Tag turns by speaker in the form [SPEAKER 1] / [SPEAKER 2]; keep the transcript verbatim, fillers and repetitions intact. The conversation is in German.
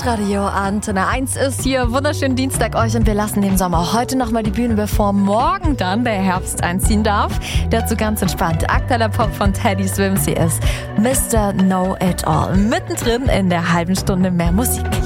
[SPEAKER 1] Hitradio Antenne eins ist hier. Wunderschönen Dienstag euch und wir lassen dem Sommer heute nochmal die Bühne, bevor morgen dann der Herbst einziehen darf. Dazu ganz entspannt. Aktueller Pop von Teddy Swims. Hier ist Mister Know It All. Mittendrin in der halben Stunde mehr Musik.